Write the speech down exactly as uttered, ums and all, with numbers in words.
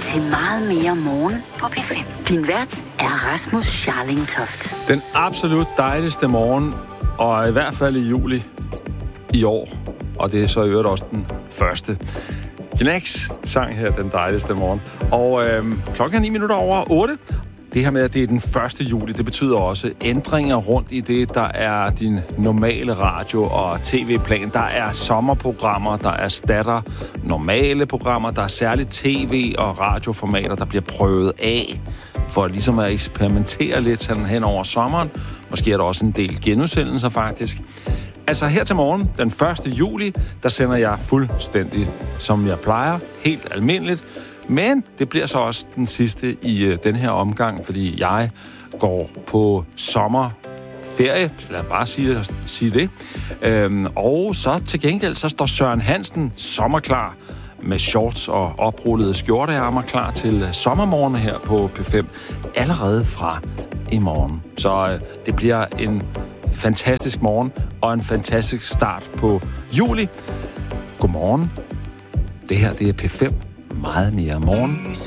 til Meget mere morgen på P fem. Din vært er Rasmus Scharling-Toft. Den absolut dejligste morgen, og i hvert fald i juli i år. Og det er så i øvrigt også den første. Gnags sang her, den dejligste morgen. Og øhm, klokken er ni minutter over otte. Det her med, at det er den første juli, det betyder også ændringer rundt i det, der er din normale radio- og tv-plan. Der er sommerprogrammer, der erstatter normale programmer, der er særligt tv- og radioformater, der bliver prøvet af for ligesom at eksperimentere lidt sådan hen over sommeren. Måske er der også en del genudsendelser faktisk. Altså her til morgen, den første juli, der sender jeg fuldstændig, som jeg plejer, helt almindeligt. Men det bliver så også den sidste i øh, den her omgang, fordi jeg går på sommerferie, så lad mig bare sige, sige det. Øhm, og så til gengæld, så står Søren Hansen sommerklar med shorts og oprullede skjorteærmer klar til sommermorgen her på P fem, allerede fra i morgen. Så øh, det bliver en fantastisk morgen og en fantastisk start på juli. Godmorgen. Det her, det er P fem. Meget mere morgen.